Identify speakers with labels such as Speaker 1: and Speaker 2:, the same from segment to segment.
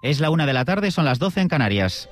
Speaker 1: Es la 1 de la tarde, son las 12 en Canarias.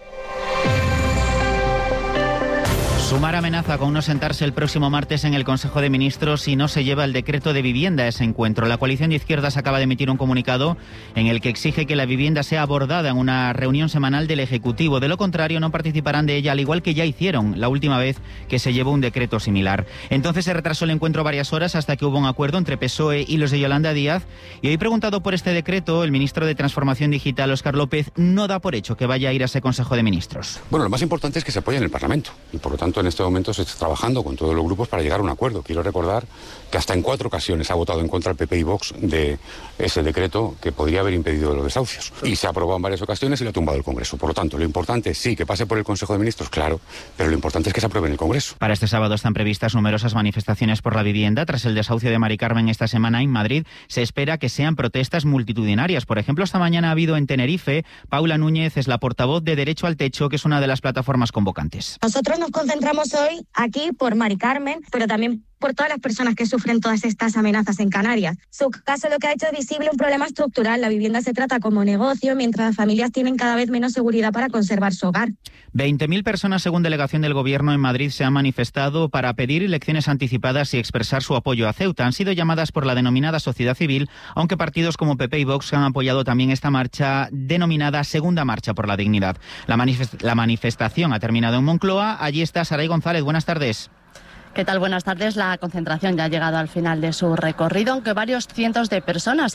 Speaker 1: Sumar amenaza con no sentarse el próximo martes en el Consejo de Ministros si no se lleva el decreto de vivienda a ese encuentro. La coalición de izquierdas acaba de emitir un comunicado en el que exige que la vivienda sea abordada en una reunión semanal del Ejecutivo. De lo contrario, no participarán de ella, al igual que ya hicieron la última vez que se llevó un decreto similar. Entonces se retrasó el encuentro varias horas hasta que hubo un acuerdo entre PSOE y los de Yolanda Díaz. Y hoy, preguntado por este decreto, el ministro de Transformación Digital, Óscar López, no da por hecho que vaya a ir a ese Consejo de Ministros.
Speaker 2: Bueno, lo más importante es que se apoye en el Parlamento y, por lo tanto, en este momento se está trabajando con todos los grupos para llegar a un acuerdo. Quiero recordar que hasta en 4 ocasiones ha votado en contra el PP y Vox de ese decreto que podría haber impedido los desahucios. Y se ha aprobado en varias ocasiones y lo ha tumbado el Congreso. Por lo tanto, lo importante es sí que pase por el Consejo de Ministros, claro, pero lo importante es que se apruebe en el Congreso.
Speaker 1: Para este sábado están previstas numerosas manifestaciones por la vivienda. Tras el desahucio de Mari Carmen esta semana en Madrid, se espera que sean protestas multitudinarias. Por ejemplo, esta mañana ha habido en Tenerife. Paula Núñez es la portavoz de Derecho al Techo, que es una de las plataformas convocantes.
Speaker 3: Nosotros nos concentramos hoy aquí por Mari Carmen, pero también por todas las personas que sufren todas estas amenazas en Canarias. Su caso lo que ha hecho es visible un problema estructural. La vivienda se trata como negocio, mientras las familias tienen cada vez menos seguridad para conservar su hogar.
Speaker 1: 20.000 personas, según delegación del Gobierno en Madrid, se han manifestado para pedir elecciones anticipadas y expresar su apoyo a Ceuta. Han sido llamadas por la denominada sociedad civil, aunque partidos como PP y Vox han apoyado también esta marcha denominada Segunda Marcha por la Dignidad. La manifestación ha terminado en Moncloa. Allí está Saray González. Buenas tardes.
Speaker 4: ¿Qué tal? Buenas tardes. La concentración ya ha llegado al final de su recorrido, aunque varios cientos de personas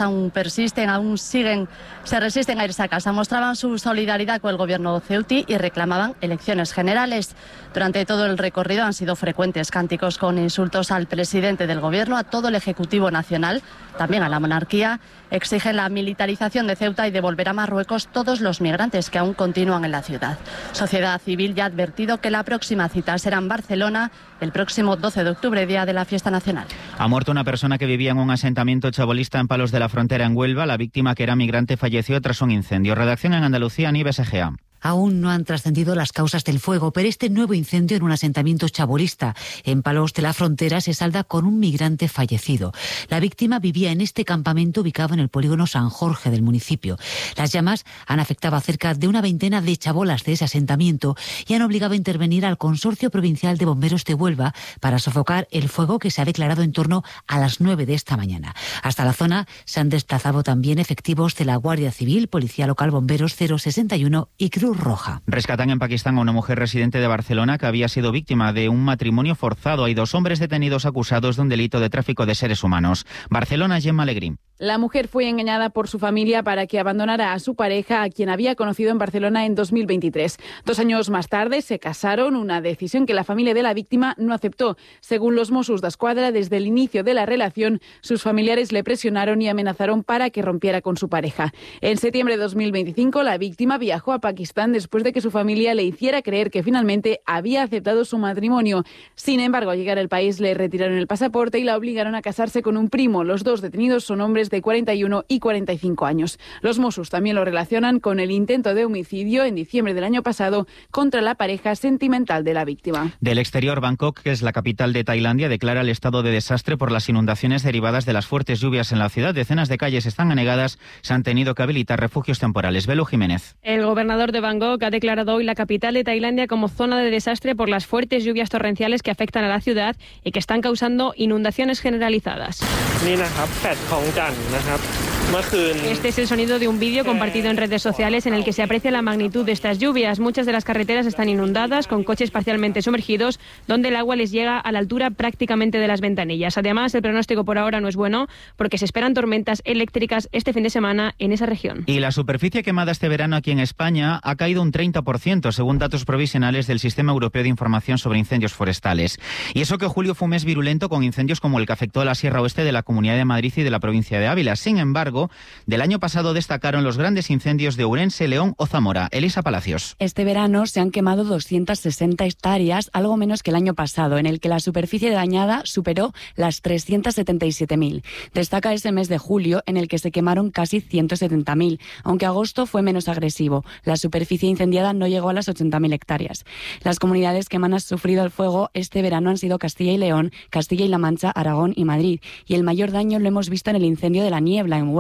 Speaker 4: se resisten a irse a casa. Mostraban su solidaridad con el gobierno ceutí y reclamaban elecciones generales. Durante todo el recorrido han sido frecuentes cánticos con insultos al presidente del gobierno, a todo el Ejecutivo Nacional, también a la monarquía. Exigen la militarización de Ceuta y devolver a Marruecos todos los migrantes que aún continúan en la ciudad. Sociedad Civil ya ha advertido que la próxima cita será en Barcelona el próximo 12 de octubre, día de la fiesta nacional.
Speaker 1: Ha muerto una persona que vivía en un asentamiento chabolista en Palos de la Frontera, en Huelva. La víctima, que era migrante, falleció tras un incendio. Redacción en Andalucía, Nieves Egea.
Speaker 5: Aún no han trascendido las causas del fuego, pero este nuevo incendio en un asentamiento chabolista en Palos de la Frontera se salda con un migrante fallecido. La víctima vivía en este campamento ubicado en el polígono San Jorge del municipio. Las llamas han afectado a cerca de una veintena de chabolas de ese asentamiento y han obligado a intervenir al Consorcio Provincial de Bomberos de Huelva para sofocar el fuego, que se ha declarado en torno a las 9 de esta mañana. Hasta la zona se han desplazado también efectivos de la Guardia Civil, Policía Local, Bomberos 061 y Cruz Roja.
Speaker 1: Rescatan en Pakistán a una mujer residente de Barcelona que había sido víctima de un matrimonio forzado. Hay 2 hombres detenidos acusados de un delito de tráfico de seres humanos. Barcelona, Gemma Alegrín.
Speaker 6: La mujer fue engañada por su familia para que abandonara a su pareja, a quien había conocido en Barcelona en 2023. 2 años más tarde se casaron, una decisión que la familia de la víctima no aceptó. Según los Mossos d'Esquadra, desde el inicio de la relación, sus familiares le presionaron y amenazaron para que rompiera con su pareja. En septiembre de 2025, la víctima viajó a Pakistán después de que su familia le hiciera creer que finalmente había aceptado su matrimonio. Sin embargo, al llegar al país le retiraron el pasaporte y la obligaron a casarse con un primo. Los 2 detenidos son hombres de 41 y 45 años. Los Mossos también lo relacionan con el intento de homicidio en diciembre del año pasado contra la pareja sentimental de la víctima.
Speaker 1: Del exterior, Bangkok, que es la capital de Tailandia, declara el estado de desastre por las inundaciones derivadas de las fuertes lluvias en la ciudad. Decenas de calles están anegadas, se han tenido que habilitar refugios temporales. Belu Jiménez.
Speaker 7: El gobernador de Bangkok ha declarado hoy la capital de Tailandia como zona de desastre por las fuertes lluvias torrenciales que afectan a la ciudad y que están causando inundaciones generalizadas. Este es el sonido de un vídeo compartido en redes sociales en el que se aprecia la magnitud de estas lluvias. Muchas de las carreteras están inundadas, con coches parcialmente sumergidos, donde el agua les llega a la altura prácticamente de las ventanillas. Además, el pronóstico por ahora no es bueno, porque se esperan tormentas eléctricas este fin de semana en esa región.
Speaker 1: Y la superficie quemada este verano aquí en España ha caído un 30%, según datos provisionales del Sistema Europeo de Información sobre Incendios Forestales. Y eso que julio fue un mes virulento, con incendios como el que afectó a la Sierra Oeste de la Comunidad de Madrid y de la provincia de Ávila. Sin embargo, del año pasado destacaron los grandes incendios de Ourense, León o Zamora. Elisa Palacios.
Speaker 8: Este verano se han quemado 260 hectáreas, algo menos que el año pasado, en el que la superficie dañada superó las 377.000. Destaca ese mes de julio, en el que se quemaron casi 170.000, aunque agosto fue menos agresivo. La superficie incendiada no llegó a las 80.000 hectáreas. Las comunidades que más han sufrido el fuego este verano han sido Castilla y León, Castilla y La Mancha, Aragón y Madrid. Y el mayor daño lo hemos visto en el incendio de La Niebla, en Huelva,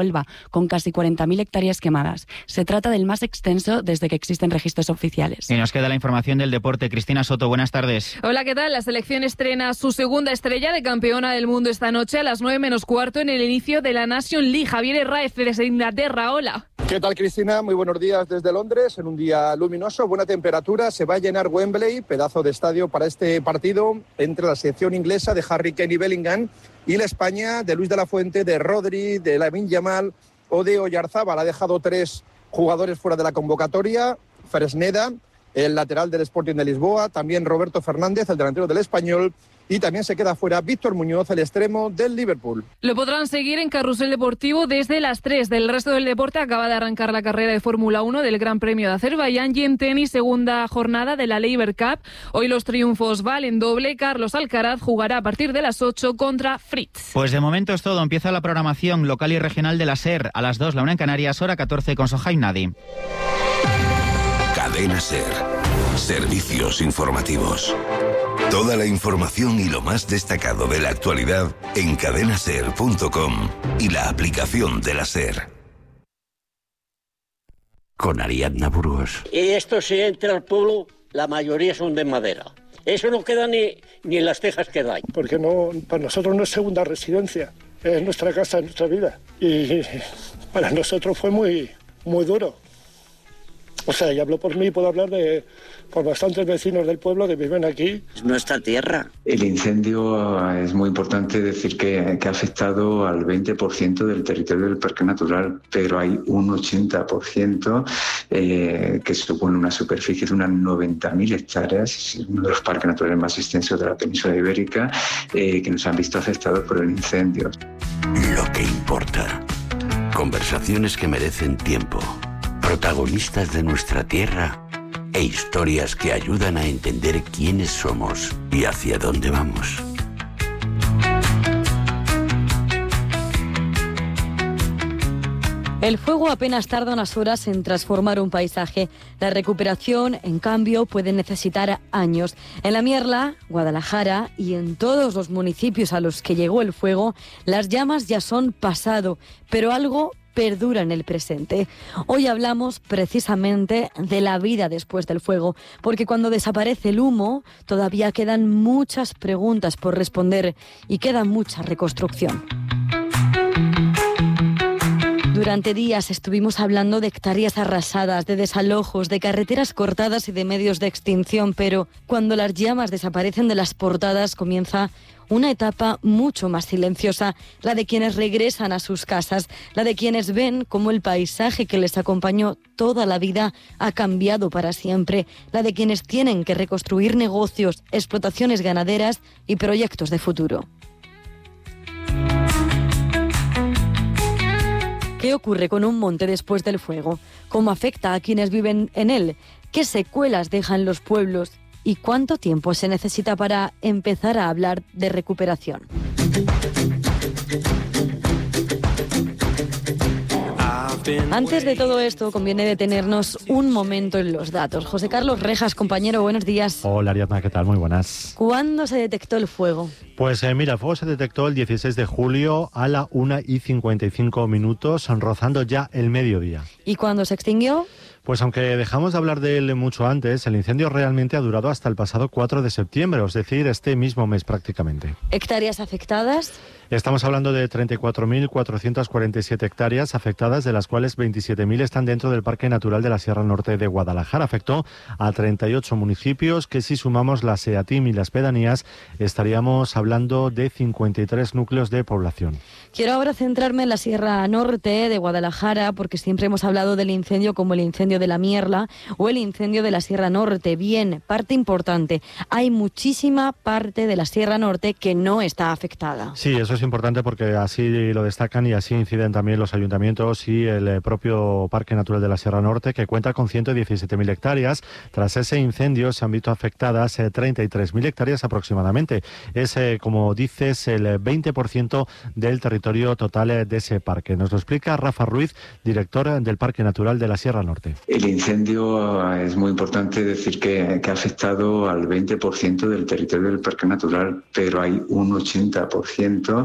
Speaker 8: Huelva, con casi 40.000 hectáreas quemadas. Se trata del más extenso desde que existen registros oficiales.
Speaker 1: Y nos queda la información del deporte. Cristina Soto, buenas tardes.
Speaker 9: Hola, ¿qué tal? La selección estrena su segunda estrella de campeona del mundo esta noche a las 9 menos cuarto en el inicio de la Nation League. Javier Herráez desde Inglaterra, hola.
Speaker 10: ¿Qué tal, Cristina? Muy buenos días desde Londres, en un día luminoso, buena temperatura. Se va a llenar Wembley, pedazo de estadio para este partido entre la selección inglesa de Harry Kane y Bellingham y la España de Luis de la Fuente, de Rodri, de Lamine Yamal o de Oyarzábal. Ha dejado 3 jugadores fuera de la convocatoria: Fresneda, el lateral del Sporting de Lisboa, también Roberto Fernández, el delantero del Español, y también se queda fuera Víctor Muñoz, el extremo del Liverpool.
Speaker 9: Lo podrán seguir en Carrusel Deportivo desde las 3 del resto del deporte. Acaba de arrancar la carrera de Fórmula 1 del Gran Premio de Azerbaiyán y en tenis, segunda jornada de la Laver Cup. Hoy los triunfos valen doble. Carlos Alcaraz jugará a partir de las 8 contra Fritz.
Speaker 1: Pues de momento es todo. Empieza la programación local y regional de la SER. A las 2, la 1 en Canarias, hora 14 con Sohaib Nadi.
Speaker 11: Cadena SER. Servicios informativos. Toda la información y lo más destacado de la actualidad en cadenaser.com y la aplicación de la SER. Con Ariadna Burgos.
Speaker 12: Y esto, si entra al pueblo, la mayoría son de madera. Eso no queda ni en las tejas que da.
Speaker 13: Porque no, para nosotros no es segunda residencia, es nuestra casa, es nuestra vida. Y para nosotros fue muy, muy duro. O sea, y hablo por mí, puedo hablar por bastantes vecinos del pueblo que viven aquí.
Speaker 12: Es nuestra tierra.
Speaker 14: El incendio, es muy importante decir que ha afectado al 20% del territorio del Parque Natural, pero hay un 80% que supone una superficie de unas 90.000 hectáreas, es uno de los parques naturales más extensos de la península ibérica, que nos han visto afectados por el incendio.
Speaker 11: Lo que importa. Conversaciones que merecen tiempo. Protagonistas de nuestra tierra e historias que ayudan a entender quiénes somos y hacia dónde vamos.
Speaker 15: El fuego apenas tarda unas horas en transformar un paisaje. La recuperación, en cambio, puede necesitar años. En La Mierla, Guadalajara y en todos los municipios a los que llegó el fuego, las llamas ya son pasado, pero algo perdura en el presente. Hoy hablamos precisamente de la vida después del fuego, porque cuando desaparece el humo todavía quedan muchas preguntas por responder y queda mucha reconstrucción. Durante días estuvimos hablando de hectáreas arrasadas, de desalojos, de carreteras cortadas y de medios de extinción, pero cuando las llamas desaparecen de las portadas comienza una etapa mucho más silenciosa, la de quienes regresan a sus casas, la de quienes ven cómo el paisaje que les acompañó toda la vida ha cambiado para siempre, la de quienes tienen que reconstruir negocios, explotaciones ganaderas y proyectos de futuro. ¿Qué ocurre con un monte después del fuego? ¿Cómo afecta a quienes viven en él? ¿Qué secuelas dejan los pueblos? ¿Y cuánto tiempo se necesita para empezar a hablar de recuperación? Antes de todo esto, conviene detenernos un momento en los datos. José Carlos Rejas, compañero, buenos días.
Speaker 16: Hola, Ariadna, ¿qué tal? Muy buenas.
Speaker 15: ¿Cuándo se detectó el fuego?
Speaker 16: Pues mira, el fuego se detectó el 16 de julio a la 1:55, rozando ya el mediodía.
Speaker 15: ¿Y cuándo se extinguió?
Speaker 16: Pues aunque dejamos de hablar de él mucho antes, el incendio realmente ha durado hasta el pasado 4 de septiembre, es decir, este mismo mes prácticamente.
Speaker 15: ¿Hectáreas afectadas?
Speaker 16: Estamos hablando de 34.447 hectáreas afectadas, de las cuales 27.000 están dentro del Parque Natural de la Sierra Norte de Guadalajara. Afectó a 38 municipios, que si sumamos la SEATIM y las pedanías, estaríamos hablando de 53 núcleos de población.
Speaker 15: Quiero ahora centrarme en la Sierra Norte de Guadalajara, porque siempre hemos hablado del incendio como el incendio de La Mierla o el incendio de la Sierra Norte. Bien, parte importante, hay muchísima parte de la Sierra Norte que no está afectada.
Speaker 16: Sí, eso es importante porque así lo destacan y así inciden también los ayuntamientos y el propio Parque Natural de la Sierra Norte, que cuenta con 117.000 hectáreas. Tras ese incendio se han visto afectadas 33.000 hectáreas aproximadamente. Es, como dices, el 20% del territorio total de ese parque. Nos lo explica Rafa Ruiz, director del Parque Natural de la Sierra Norte.
Speaker 14: El incendio, es muy importante decir que ha afectado al 20% del territorio del Parque Natural, pero hay un 80%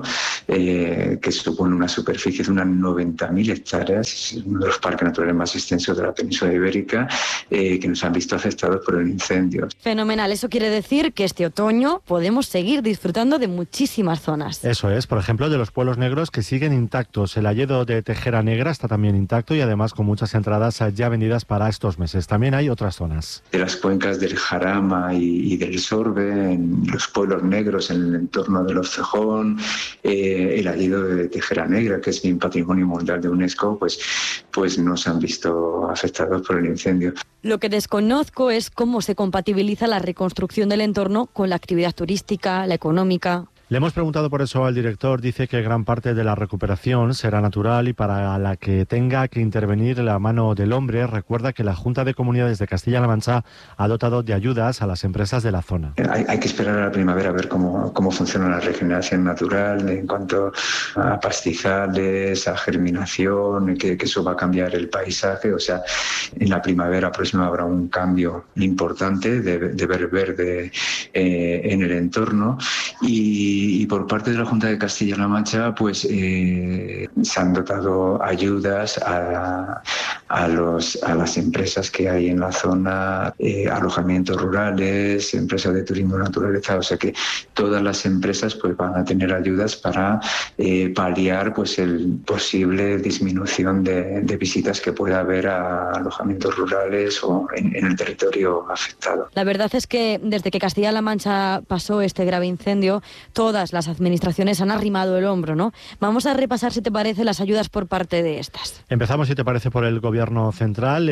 Speaker 14: que supone una superficie de unas 90.000 hectáreas, es uno de los parques naturales más extensos de la península ibérica, que nos han visto afectados por el incendio.
Speaker 15: Fenomenal, eso quiere decir que este otoño podemos seguir disfrutando de muchísimas zonas.
Speaker 16: Eso es, por ejemplo, de los pueblos negros que siguen intactos. El hayedo de Tejera Negra está también intacto y además con muchas entradas ya vendidas para estos meses. También hay otras zonas.
Speaker 14: De las cuencas del Jarama y del Sorbe, en los pueblos negros, en el entorno de los Cejón, el hayedo de Tejera Negra, que es bien patrimonio mundial de UNESCO, pues no se han visto afectados por el incendio.
Speaker 15: Lo que desconozco es cómo se compatibiliza la reconstrucción del entorno con la actividad turística, la económica.
Speaker 16: Le hemos preguntado por eso al director. Dice que gran parte de la recuperación será natural y para la que tenga que intervenir la mano del hombre. Recuerda que la Junta de Comunidades de Castilla-La Mancha ha dotado de ayudas a las empresas de la zona.
Speaker 14: Hay que esperar a la primavera a ver cómo funciona la regeneración natural en cuanto a pastizales, a germinación, que eso va a cambiar el paisaje. O sea, en la primavera próxima habrá un cambio importante de ver verde en el entorno y por parte de la Junta de Castilla-La Mancha pues se han dotado ayudas a las empresas que hay en la zona, alojamientos rurales, empresas de turismo naturaleza, o sea que todas las empresas pues van a tener ayudas para paliar pues el posible disminución de visitas que pueda haber a alojamientos rurales o en el territorio afectado.
Speaker 15: La verdad es que desde que Castilla-La Mancha pasó este grave incendio, todas las administraciones han arrimado el hombro, ¿no? Vamos a repasar, si te parece, las ayudas por parte de estas.
Speaker 16: Empezamos, si te parece, por el Gobierno central.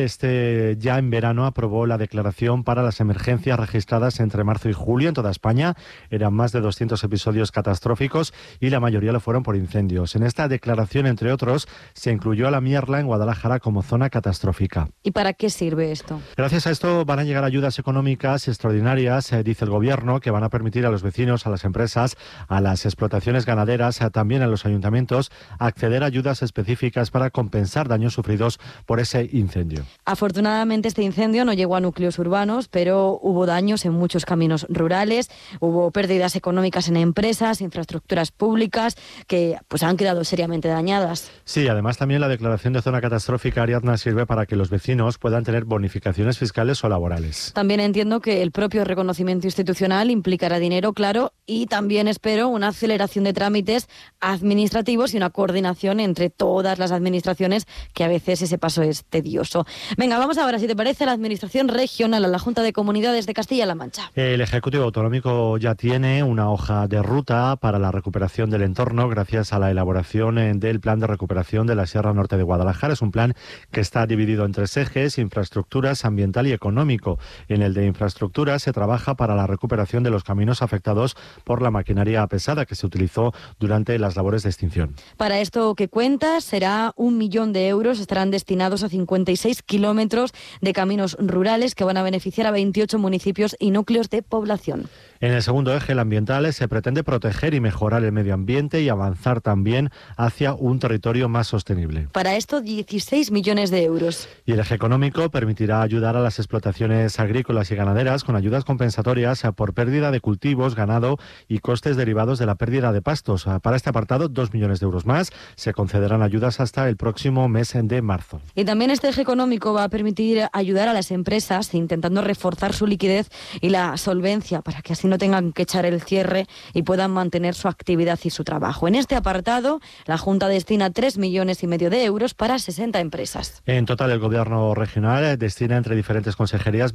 Speaker 16: Ya en verano aprobó la declaración para las emergencias registradas entre marzo y julio en toda España. Eran más de 200 episodios catastróficos y la mayoría lo fueron por incendios. En esta declaración, entre otros, se incluyó a La Mierla en Guadalajara como zona catastrófica.
Speaker 15: ¿Y para qué sirve esto?
Speaker 16: Gracias a esto van a llegar ayudas económicas extraordinarias, dice el Gobierno, que van a permitir a los vecinos, a las empresas, a las explotaciones ganaderas, también a los ayuntamientos, acceder a ayudas específicas para compensar daños sufridos por ese incendio.
Speaker 15: Afortunadamente este incendio no llegó a núcleos urbanos, pero hubo daños en muchos caminos rurales, hubo pérdidas económicas en empresas, infraestructuras públicas que pues han quedado seriamente dañadas.
Speaker 16: Sí, además también la declaración de zona catastrófica, Ariadna, sirve para que los vecinos puedan tener bonificaciones fiscales o laborales.
Speaker 15: También entiendo que el propio reconocimiento institucional implicará dinero, claro, y también espero una aceleración de trámites administrativos y una coordinación entre todas las administraciones, que a veces ese paso es tedioso. Venga, vamos ahora, si te parece, a la Administración Regional, a la Junta de Comunidades de Castilla-La Mancha.
Speaker 16: El Ejecutivo Autonómico ya tiene una hoja de ruta para la recuperación del entorno gracias a la elaboración del Plan de Recuperación de la Sierra Norte de Guadalajara. Es un plan que está dividido en 3 ejes: infraestructuras, ambiental y económico. En el de infraestructuras se trabaja para la recuperación de los caminos afectados por la maquinaria pesada que se utilizó durante las labores de extinción.
Speaker 15: Para esto que cuentas, será 1 millón de euros, estarán destinados a 56 kilómetros de caminos rurales que van a beneficiar a 28 municipios y núcleos de población.
Speaker 16: En el segundo eje, el ambiental, se pretende proteger y mejorar el medio ambiente y avanzar también hacia un territorio más sostenible.
Speaker 15: Para esto, 16 millones de euros.
Speaker 16: Y el eje económico permitirá ayudar a las explotaciones agrícolas y ganaderas con ayudas compensatorias por pérdida de cultivos, ganado y costes derivados de la pérdida de pastos. Para este apartado, 2 millones de euros más. Se concederán ayudas hasta el próximo mes de marzo.
Speaker 15: Y también este eje económico va a permitir ayudar a las empresas intentando reforzar su liquidez y la solvencia para que así no tengan que echar el cierre y puedan mantener su actividad y su trabajo. En este apartado, la Junta destina 3,5 millones de euros para 60 empresas.
Speaker 16: En total, el Gobierno regional destina entre diferentes consejerías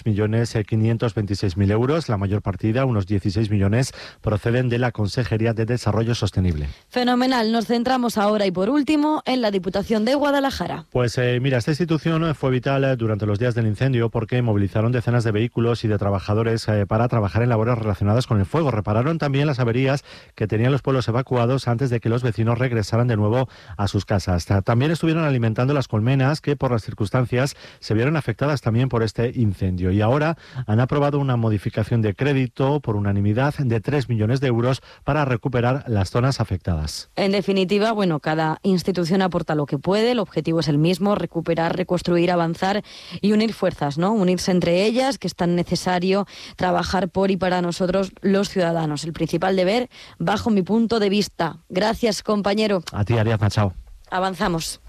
Speaker 16: 22.526.000 euros. La mayor partida, unos 16 millones, proceden de la Consejería de Desarrollo Sostenible.
Speaker 15: Fenomenal. Nos centramos ahora y por último en la Diputación de Guadalajara.
Speaker 16: Pues mira, esta institución fue vital durante los días del incendio porque movilizaron decenas de vehículos y de trabajadores para trabajar en labores relacionadas con el fuego. Repararon también las averías que tenían los pueblos evacuados antes de que los vecinos regresaran de nuevo a sus casas. También estuvieron alimentando las colmenas que por las circunstancias se vieron afectadas también por este incendio. Y ahora han aprobado una modificación de crédito por unanimidad de 3 millones de euros para recuperar las zonas afectadas.
Speaker 15: En definitiva, bueno, cada institución aporta lo que puede. El objetivo es el mismo: recuperar, reconstruir, avanzar y unir fuerzas, ¿no? Unirse entre ellas, que es tan necesario trabajar por y para para nosotros los ciudadanos. El principal deber, bajo mi punto de vista. Gracias, compañero.
Speaker 16: A ti, Ariadna, chao.
Speaker 15: Avanzamos.